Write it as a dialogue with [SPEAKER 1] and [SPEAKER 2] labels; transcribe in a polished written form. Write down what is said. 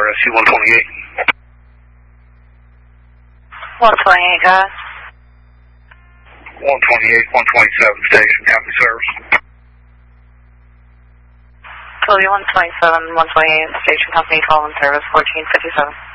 [SPEAKER 1] RSU 128.
[SPEAKER 2] 128, guys.
[SPEAKER 1] 128, 127 station, copy service.
[SPEAKER 2] Philly 127, 128 station company, 12 in service, 1457.